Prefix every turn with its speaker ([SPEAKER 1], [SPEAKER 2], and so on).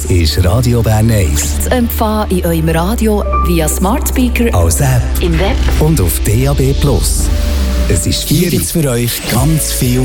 [SPEAKER 1] ist Radio Bern 1.
[SPEAKER 2] Zu empfangen in eurem Radio via Smart Speaker,
[SPEAKER 1] Als App
[SPEAKER 2] im Web
[SPEAKER 1] und auf DAB+. Es ist 4 für euch ganz viel